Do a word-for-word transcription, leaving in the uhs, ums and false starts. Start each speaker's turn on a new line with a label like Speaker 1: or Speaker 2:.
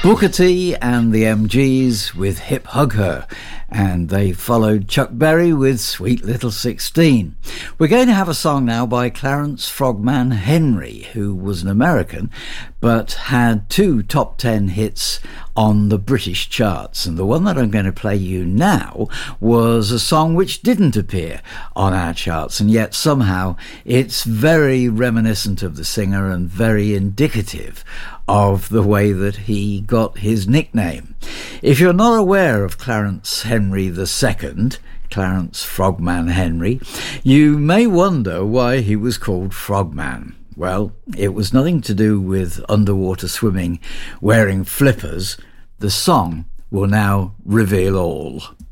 Speaker 1: Booker T and the M Gs with Hip Hug Her, and they followed Chuck Berry with Sweet Little sixteen. We're going to have a song now by Clarence Frogman Henry, who was an American but had two top ten hits on the British charts, and the one that I'm going to play you now was a song which didn't appear on our charts, and yet somehow it's very reminiscent of the singer and very indicative of the way that he got his nickname. If you're not aware of Clarence Henry the Second, Clarence Frogman Henry, you may wonder why he was called Frogman. Well, it was nothing to do with underwater swimming wearing flippers. The song will now reveal all.